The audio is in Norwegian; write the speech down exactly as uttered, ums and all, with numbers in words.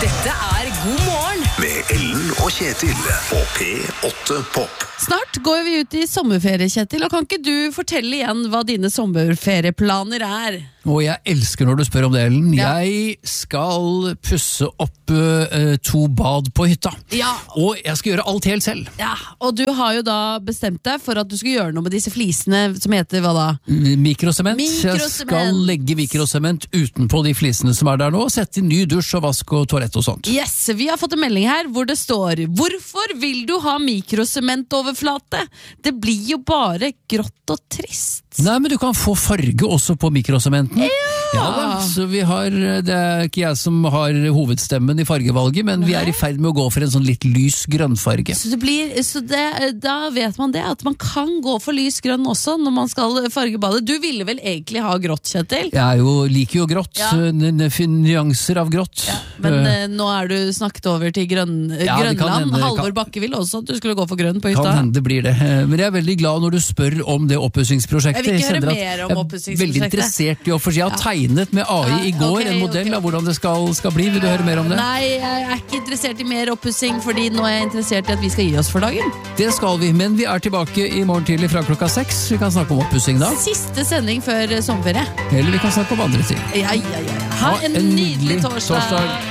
Dette er God morgen Med Ellen og Kjetil på P åtte Pop. Snart går vi ut i sommerferie, Kjetil, og kan ikke du fortelle igjen hva dine sommerferieplaner er? Og jeg elsker når du spør om det, Ellen. Ja. Jeg skal pusse opp uh, to bad på hytta. Ja. Og jeg skal gjøre alt helt selv. Ja, og du har jo da bestemt deg for at du skal gjøre noe med disse flisene som heter hva da? Mikrosement. Mikrosement. Jeg skal legge mikrosement utenpå de flisene som er der nå, og sette inn ny dusj og vask og toalett og sånt. Yes, vi har fått en melding her hvor det står: hvorfor vil du ha mikrosementoverflate? Det blir jo bare grått og trist. Nei, men du kan få farge også på mikrosementen. Ja! Ja da, så vi har, det er ikke jeg som har hovedstemmen i fargevalget, men vi er i ferd med å gå for en sånn litt lys grønnfarge. Så, det blir, så det, da vet man det, at man kan gå for lys grønn også når man skal farge badet. Du ville vel egentlig ha grått, Kjetil? Jeg er jo, liker jo grått, Ja. n- n- nyanser av grått. Ja, men eh, nå er du snakket over til grønn, Ja, det kan Grønland. hende, Halvor kan- Bakke ville også at du skulle gå for grønn på Kan hytta. hende det blir det. Eh, Men jeg er veldig glad når du spør om det oppussingsprosjektet. Jeg vil ikke høre kjenner at mer om jeg er oppussingsprosjektet. veldig interessert i å forstå. Jeg har tegnet med A I i Ja, går ok, en modell ok, ok. av hvordan det skal, skal bli. Vil du høre mer om det? Nei, jeg er ikke interessert i mer oppussing, fordi nå er jeg interessert i at vi skal gi oss for dagen. Det skal vi, men vi er tilbake i morgen tidlig fra klokka seks. Vi kan snakke om oppussing da, Siste sending før sommerferie. eller vi kan snakke om andre ting. Ja, ja, ja. Ha en nydelig torsdag. torsdag.